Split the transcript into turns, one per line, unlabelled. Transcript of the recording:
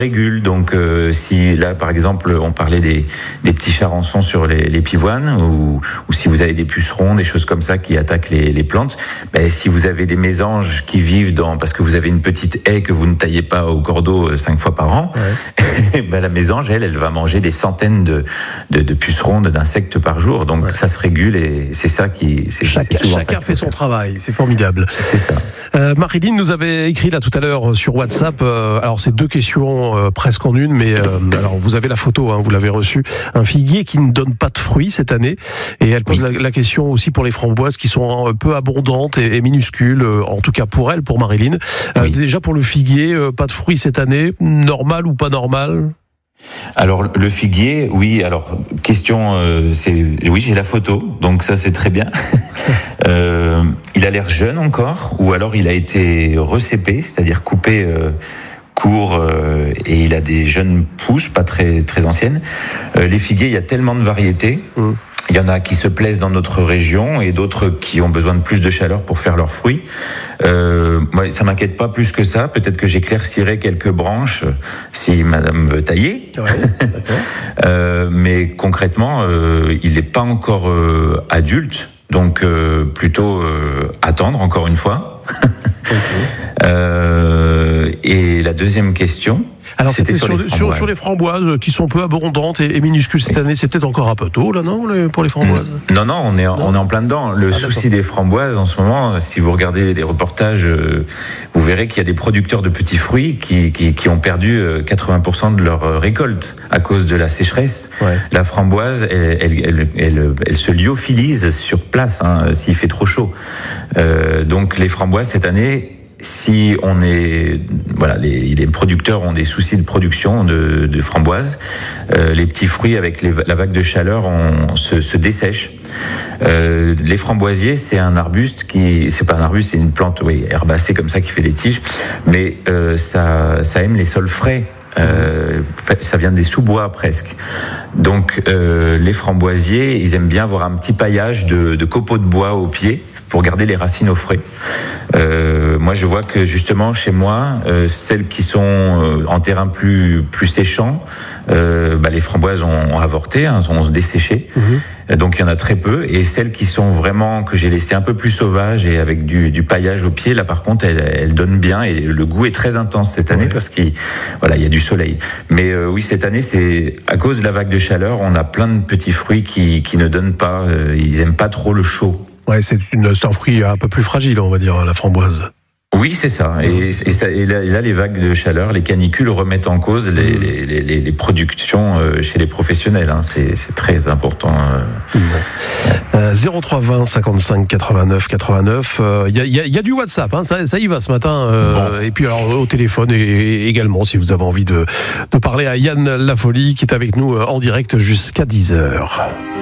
régule. Donc si là par exemple on parlait des petits charançons sur les pivoines, ou si vous avez des pucerons, des choses comme ça qui attaquent les plantes, si vous avez des mésanges qui vivent parce que vous avez une petite haie que vous ne taillez pas au cordeau 5 fois par an, la mésange elle va manger des centaines de pucerons, d'insectes par jour. Donc ça se régule, et c'est ça qui
chacun fait son travail. C'est formidable.
C'est ça.
Marilyn nous avait écrit là tout à l'heure sur WhatsApp. Alors c'est 2 questions presque en une, mais alors vous avez la photo, vous l'avez reçue. Un figuier qui ne donne pas de fruits cette année, et elle pose la question aussi pour les framboises qui sont un peu abondantes et minuscules, en tout cas pour elle, pour Marilyn. Déjà pour le figuier, pas de fruits cette année, normal ou pas normal?
Alors le figuier, oui. Alors question, j'ai la photo, donc ça c'est très bien. Il a l'air jeune encore, ou alors il a été recépé, c'est-à-dire coupé court, et il a des jeunes pousses, pas très très anciennes. Les figuiers, il y a tellement de variétés. Il y en a qui se plaisent dans notre région et d'autres qui ont besoin de plus de chaleur pour faire leurs fruits. Moi, ça m'inquiète pas plus que ça. Peut-être que j'éclaircirai quelques branches si madame veut tailler. Mais concrètement, il n'est pas encore adulte. Donc plutôt attendre encore une fois. Et la deuxième question,
alors c'était sur les framboises qui sont peu abondantes et minuscules cette année. C'est peut-être encore un peu tôt là, non, pour les framboises?
Non, on est en plein dedans. Le souci des framboises en ce moment, si vous regardez les reportages, vous verrez qu'il y a des producteurs de petits fruits qui ont perdu 80% de leur récolte à cause de la sécheresse. La framboise, elle se lyophilise sur place s'il fait trop chaud. Donc les framboises cette année, si on est, les producteurs ont des soucis de production de framboises, les petits fruits avec la vague de chaleur se dessèchent. Les framboisiers, c'est un arbuste c'est pas un arbuste, c'est une plante herbacée comme ça qui fait des tiges, mais ça aime les sols frais. Ça vient des sous-bois presque. Donc les framboisiers, ils aiment bien avoir un petit paillage de copeaux de bois au pied pour garder les racines au frais. Moi, je vois que justement chez moi, celles qui sont en terrain plus séchant, les framboises ont avorté, sont desséchées. Donc il y en a très peu, et celles qui sont vraiment, que j'ai laissées un peu plus sauvages et avec du paillage au pied, là par contre elles donnent bien, et le goût est très intense cette année parce qu'il y a du soleil. Mais oui, cette année, c'est à cause de la vague de chaleur, on a plein de petits fruits qui ne donnent pas, ils aiment pas trop le chaud.
C'est un fruit un peu plus fragile, on va dire, la framboise.
Oui, c'est ça. Et là, les vagues de chaleur, les canicules remettent en cause les productions chez les professionnels. C'est très important.
03 20 55 89 89. Il y a du WhatsApp, ça y va ce matin. Et puis alors au téléphone également, si vous avez envie de parler à Yann Lafolie, qui est avec nous en direct jusqu'à 10h.